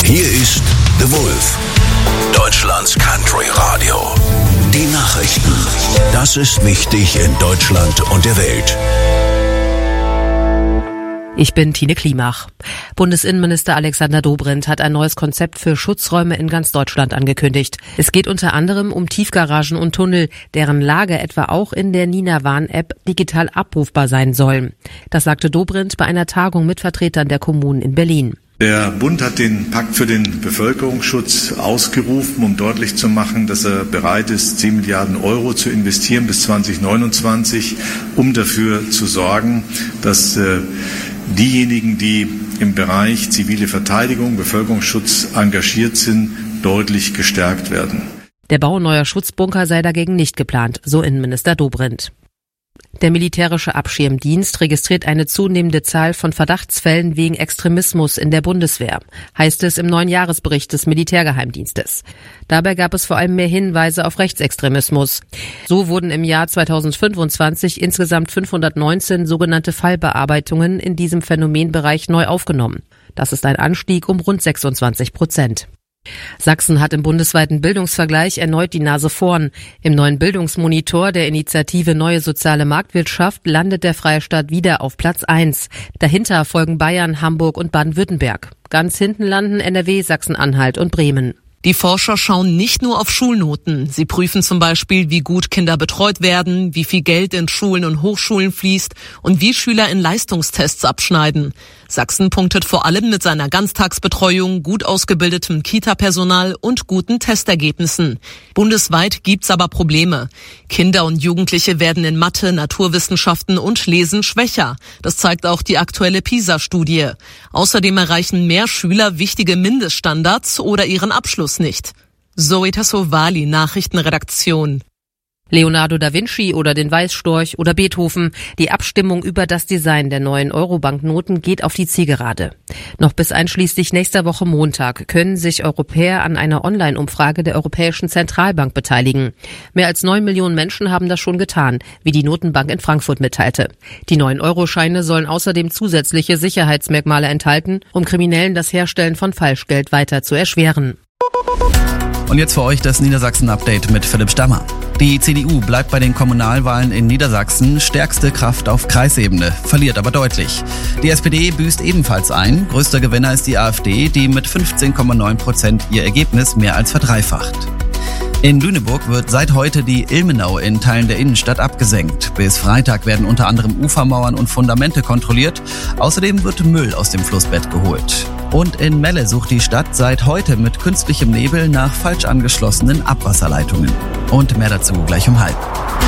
Hier ist The Wolf, Deutschlands Country Radio. Die Nachrichten. Das ist wichtig in Deutschland und der Welt. Ich bin Tine Klimach. Bundesinnenminister Alexander Dobrindt hat ein neues Konzept für Schutzräume in ganz Deutschland angekündigt. Es geht unter anderem um Tiefgaragen und Tunnel, deren Lage etwa auch in der Nina-Warn-App digital abrufbar sein soll. Das sagte Dobrindt bei einer Tagung mit Vertretern der Kommunen in Berlin. Der Bund hat den Pakt für den Bevölkerungsschutz ausgerufen, um deutlich zu machen, dass er bereit ist, 10 Milliarden Euro zu investieren bis 2029, um dafür zu sorgen, dass diejenigen, die im Bereich zivile Verteidigung, Bevölkerungsschutz engagiert sind, deutlich gestärkt werden. Der Bau neuer Schutzbunker sei dagegen nicht geplant, so Innenminister Dobrindt. Der militärische Abschirmdienst registriert eine zunehmende Zahl von Verdachtsfällen wegen Extremismus in der Bundeswehr, heißt es im neuen Jahresbericht des Militärgeheimdienstes. Dabei gab es vor allem mehr Hinweise auf Rechtsextremismus. So wurden im Jahr 2025 insgesamt 519 sogenannte Fallbearbeitungen in diesem Phänomenbereich neu aufgenommen. Das ist ein Anstieg um rund 26%. Sachsen hat im bundesweiten Bildungsvergleich erneut die Nase vorn. Im neuen Bildungsmonitor der Initiative Neue Soziale Marktwirtschaft landet der Freistaat wieder auf Platz 1. Dahinter folgen Bayern, Hamburg und Baden-Württemberg. Ganz hinten landen NRW, Sachsen-Anhalt und Bremen. Die Forscher schauen nicht nur auf Schulnoten. Sie prüfen zum Beispiel, wie gut Kinder betreut werden, wie viel Geld in Schulen und Hochschulen fließt und wie Schüler in Leistungstests abschneiden. Sachsen punktet vor allem mit seiner Ganztagsbetreuung, gut ausgebildetem Kita-Personal und guten Testergebnissen. Bundesweit gibt's aber Probleme. Kinder und Jugendliche werden in Mathe, Naturwissenschaften und Lesen schwächer. Das zeigt auch die aktuelle PISA-Studie. Außerdem erreichen mehr Schüler wichtige Mindeststandards oder ihren Abschluss nicht. Zoe Tassovali, Nachrichtenredaktion. Leonardo da Vinci oder den Weißstorch oder Beethoven. Die Abstimmung über das Design der neuen Euro-Banknoten geht auf die Zielgerade. Noch bis einschließlich nächster Woche Montag können sich Europäer an einer Online-Umfrage der Europäischen Zentralbank beteiligen. Mehr als 9 Millionen Menschen haben das schon getan, wie die Notenbank in Frankfurt mitteilte. Die neuen Euroscheine sollen außerdem zusätzliche Sicherheitsmerkmale enthalten, um Kriminellen das Herstellen von Falschgeld weiter zu erschweren. Und jetzt für euch das Niedersachsen-Update mit Philipp Stammer. Die CDU bleibt bei den Kommunalwahlen in Niedersachsen stärkste Kraft auf Kreisebene, verliert aber deutlich. Die SPD büßt ebenfalls ein. Größter Gewinner ist die AfD, die mit 15,9% ihr Ergebnis mehr als verdreifacht. In Lüneburg wird seit heute die Ilmenau in Teilen der Innenstadt abgesenkt. Bis Freitag werden unter anderem Ufermauern und Fundamente kontrolliert. Außerdem wird Müll aus dem Flussbett geholt. Und in Melle sucht die Stadt seit heute mit künstlichem Nebel nach falsch angeschlossenen Abwasserleitungen. Und mehr dazu gleich um 12:30.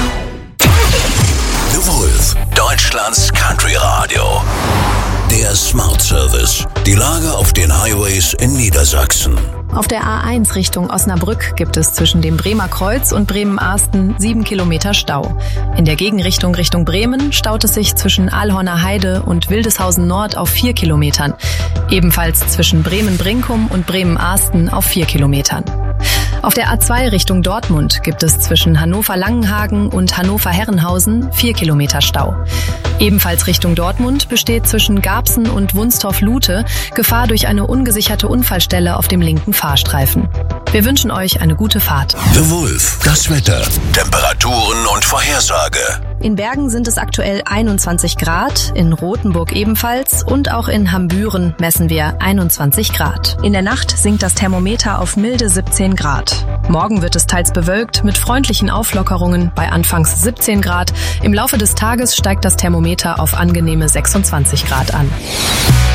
The Wolf, Deutschlands Country Radio. Der Smart Service. Die Lage auf den Highways in Niedersachsen. Auf der A1 Richtung Osnabrück gibt es zwischen dem Bremer Kreuz und Bremen-Arsten 7 Kilometer Stau. In der Gegenrichtung Richtung Bremen staut es sich zwischen Alhorner Heide und Wildeshausen Nord auf 4 Kilometern. Ebenfalls zwischen Bremen-Brinkum und Bremen-Arsten auf 4 Kilometern. Auf der A2 Richtung Dortmund gibt es zwischen Hannover-Langenhagen und Hannover-Herrenhausen 4 Kilometer Stau. Ebenfalls Richtung Dortmund besteht zwischen Garbsen und Wunstorf-Lute Gefahr durch eine ungesicherte Unfallstelle auf dem linken Fahrstreifen. Wir wünschen euch eine gute Fahrt. The Wolf, das Wetter, Temperaturen und Vorhersage. In Bergen sind es aktuell 21 Grad, in Rothenburg ebenfalls und auch in Hambüren messen wir 21 Grad. In der Nacht sinkt das Thermometer auf milde 17 Grad. Morgen wird es teils bewölkt mit freundlichen Auflockerungen bei anfangs 17 Grad. Im Laufe des Tages steigt das Thermometer auf angenehme 26 Grad an.